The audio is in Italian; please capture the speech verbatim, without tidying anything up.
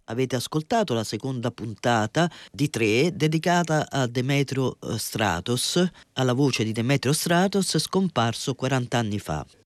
Avete ascoltato la seconda puntata di tre dedicata a Demetrio eh, Stratos, alla voce di Demetrio Stratos scomparso quaranta anni fa.